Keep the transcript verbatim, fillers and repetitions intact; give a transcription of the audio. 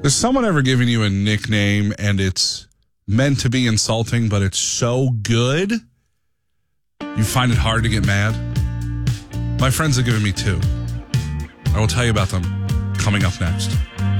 Has someone ever given you a nickname and it's meant to be insulting, but it's so good, you find it hard to get mad? My friends have given me two. I will tell you about them coming up next.